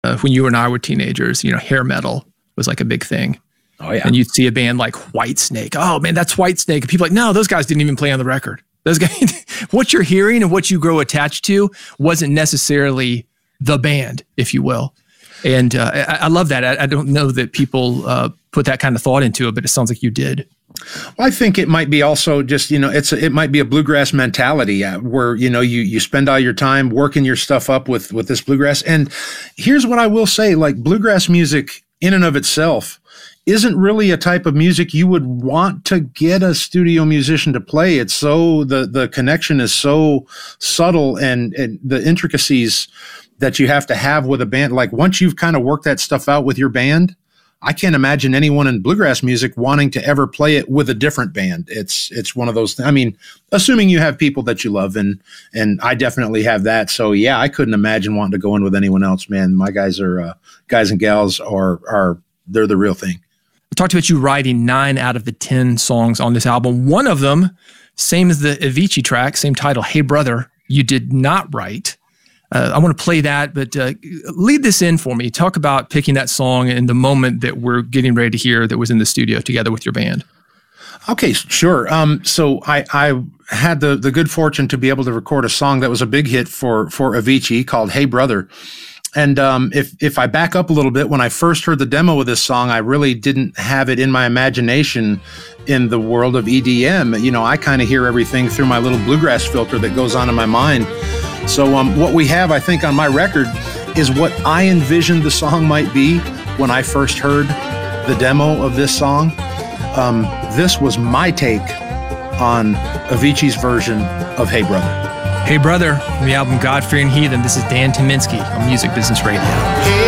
when you and I were teenagers, hair metal was like a big thing. Oh, yeah. And you'd see a band like Whitesnake. Oh, man, that's Whitesnake. And people are like, no, those guys didn't even play on the record. Those guys, what you're hearing and what you grow attached to wasn't necessarily the band, if you will. And I love that. I don't know that people put that kind of thought into it, but it sounds like you did. Well, I think it might be also just, it might be a bluegrass mentality where, you spend all your time working your stuff up with this bluegrass. And here's what I will say, like bluegrass music in and of itself isn't really a type of music you would want to get a studio musician to play. It's so, the connection is so subtle and the intricacies that you have to have with a band. Like once you've kind of worked that stuff out with your band, I can't imagine anyone in bluegrass music wanting to ever play it with a different band. It's one of those things. I mean, assuming you have people that you love, and I definitely have that. So yeah, I couldn't imagine wanting to go in with anyone else, man. My guys and gals are they're the real thing. I talked about you writing 9 out of the 10 songs on this album. One of them, same as the Avicii track, same title, Hey Brother, you did not write. I want to play that, but lead this in for me. Talk about picking that song and the moment that we're getting ready to hear that was in the studio together with your band. Okay, sure. So I had the good fortune to be able to record a song that was a big hit for Avicii called Hey Brother. And if I back up a little bit, when I first heard the demo of this song, I really didn't have it in my imagination in the world of EDM. I kind of hear everything through my little bluegrass filter that goes on in my mind. So what we have, I think, on my record is what I envisioned the song might be when I first heard the demo of this song. This was my take on Avicii's version of Hey Brother. Hey Brother, from the album God-Fearing Heathen, this is Dan Tyminski on Music Business Radio.